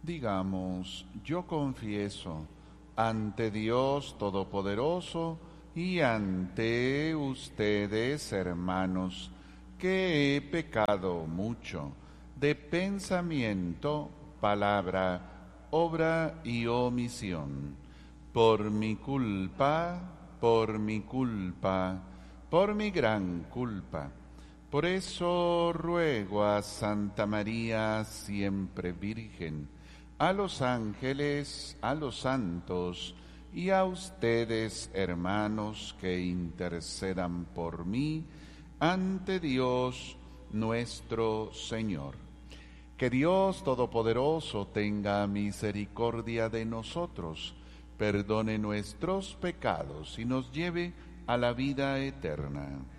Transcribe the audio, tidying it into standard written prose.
Digamos, yo confieso ante Dios Todopoderoso y ante ustedes, hermanos, que he pecado mucho de pensamiento, palabra, obra y omisión. Por mi culpa, por mi culpa, por mi gran culpa. Por eso ruego a Santa María, siempre Virgen, a los ángeles, a los santos y a ustedes, hermanos, que intercedan por mí ante Dios nuestro Señor. Que Dios Todopoderoso tenga misericordia de nosotros, perdone nuestros pecados y nos lleve a la vida eterna.